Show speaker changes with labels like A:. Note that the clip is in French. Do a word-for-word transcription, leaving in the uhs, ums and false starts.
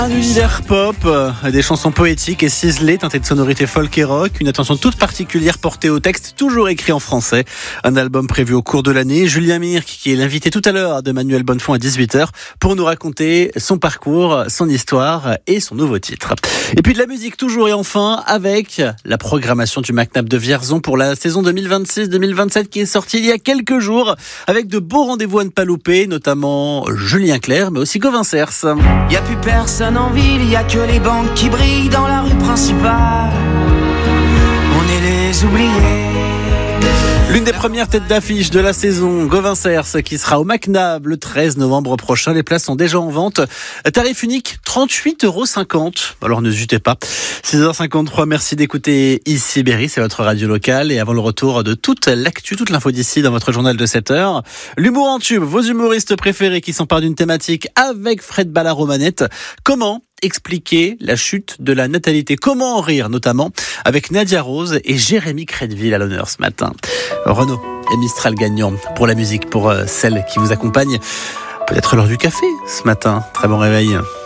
A: Un univers pop, des chansons poétiques et ciselées, teintées de sonorités folk et rock, une attention toute particulière portée au texte, toujours écrit en français. Un album prévu au cours de l'année. Julien Mirk, qui est l'invité tout à l'heure de Manuel Bonnefond à dix-huit heures, pour nous raconter son parcours, son histoire et son nouveau titre. Et puis de la musique toujours et enfin avec la programmation du MACNAB de Vierzon pour la saison deux mille vingt-six deux mille vingt-sept qui est sortie il y a quelques jours, avec de beaux rendez-vous à ne pas louper, notamment Julien Clerc, mais aussi Gauvin Cers.
B: Y a plus personne en ville, y a que les banques qui brillent dans la rue principale. On est les oubliés.
A: L'une des premières têtes d'affiche de la saison, Gauvin Cers, qui sera au MACNAB le treize novembre prochain. Les places sont déjà en vente. Tarif unique, trente-huit euros cinquante. Alors n'hésitez pas. six heures cinquante-trois, merci d'écouter Ici Berry, c'est votre radio locale. Et avant le retour de toute l'actu, toute l'info d'ici dans votre journal de sept heures, l'humour en tube, vos humoristes préférés qui s'emparent d'une thématique avec Fred Ballard-Romanette. Comment expliquer la chute de la natalité? Comment en rire, notamment avec Nadia Rose et Jérémy Crédville à l'honneur ce matin. Renaud et Mistral gagnant pour la musique, pour celle qui vous accompagne. Peut-être l'heure du café ce matin. Très bon réveil.